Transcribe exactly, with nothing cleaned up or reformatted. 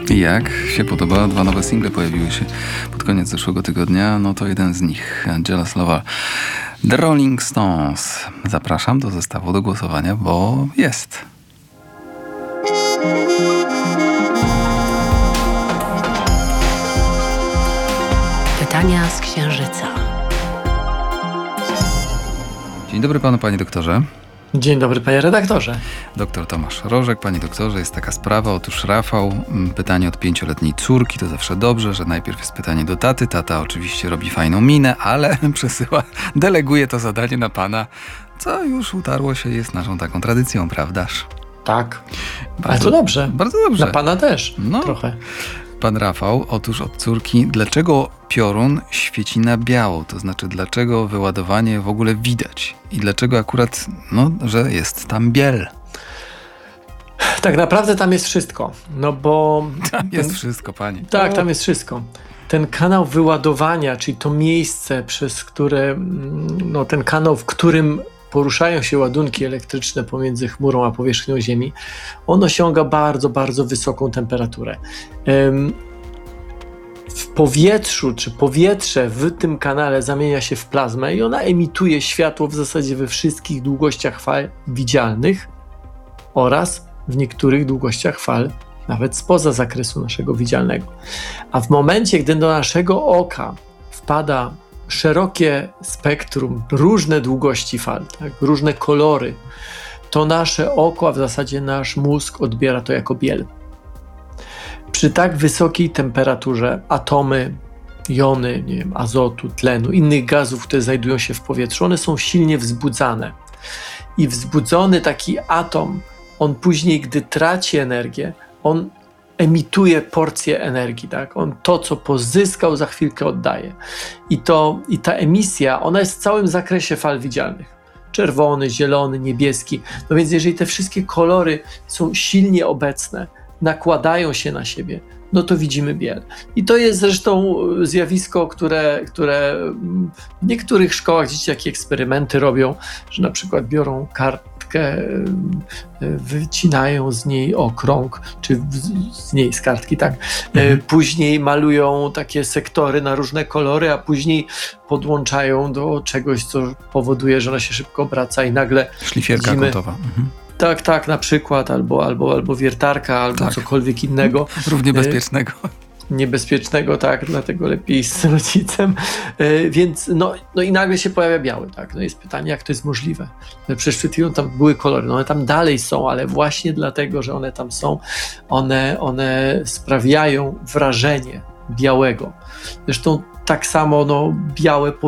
Jak się podoba? Dwa nowe single pojawiły się pod koniec zeszłego tygodnia. No to jeden z nich, Jealous Lover. The Rolling Stones. Zapraszam do zestawu do głosowania, bo jest. Pytania z Księżyca. Dzień dobry panu, panie doktorze. Dzień dobry, panie redaktorze. Doktor Tomasz Rożek. Panie doktorze, jest taka sprawa. Otóż Rafał, pytanie od pięcioletniej córki. To zawsze dobrze, że najpierw jest pytanie do taty. Tata oczywiście robi fajną minę, ale przesyła, deleguje to zadanie na pana, co już utarło się, jest naszą taką tradycją, prawdaż? Tak, Bardzo, ale to dobrze. Bardzo dobrze. Dla pana też No. trochę. Pan Rafał, otóż od córki, dlaczego piorun świeci na biało? To znaczy, dlaczego wyładowanie w ogóle widać? I dlaczego akurat, no, że jest tam biel? Tak naprawdę tam jest wszystko, no bo... Tam jest ten, wszystko, panie. Tak, tam jest wszystko. Ten kanał wyładowania, czyli to miejsce, przez które, no ten kanał, w którym poruszają się ładunki elektryczne pomiędzy chmurą a powierzchnią Ziemi, on osiąga bardzo, bardzo wysoką temperaturę. W powietrzu, czy powietrze w tym kanale zamienia się w plazmę i ona emituje światło w zasadzie we wszystkich długościach fal widzialnych oraz w niektórych długościach fal nawet spoza zakresu naszego widzialnego. A w momencie, gdy do naszego oka wpada szerokie spektrum, różne długości fal, tak, różne kolory, to nasze oko, a w zasadzie nasz mózg odbiera to jako biel. Przy tak wysokiej temperaturze atomy, jony, nie wiem, azotu, tlenu, innych gazów, które znajdują się w powietrzu, one są silnie wzbudzane. I wzbudzony taki atom, on później, gdy traci energię, on emituje porcję energii, tak? On to, co pozyskał, za chwilkę oddaje. I, to, i ta emisja, ona jest w całym zakresie fal widzialnych. Czerwony, zielony, niebieski. No więc jeżeli te wszystkie kolory są silnie obecne, nakładają się na siebie, no to widzimy biel. I to jest zresztą zjawisko, które, które w niektórych szkołach dzieci takie eksperymenty robią, że na przykład biorą kartkę, wycinają z niej okrąg, czy z niej z kartki, tak. Mhm. Później malują takie sektory na różne kolory, a później podłączają do czegoś, co powoduje, że ona się szybko obraca i nagle szlifierka widzimy, kątowa. Mhm. Tak, tak, na przykład, albo, albo, albo wiertarka, albo tak. Cokolwiek innego. Równie bezpiecznego. Niebezpiecznego, tak, dlatego lepiej z rodzicem. Yy, więc no, no i nagle się pojawia biały, tak. No jest pytanie, jak to jest możliwe. Przecież przed chwilą tam były kolory, no one tam dalej są, ale właśnie dlatego, że one tam są, one, one sprawiają wrażenie białego. Zresztą tak samo no, białe